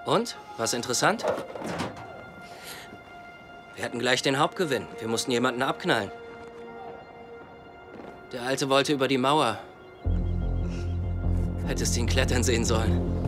Und? Was interessant? Wir hatten gleich den Hauptgewinn. Wir mussten jemanden abknallen. Der Alte wollte über die Mauer. Hättest ihn klettern sehen sollen.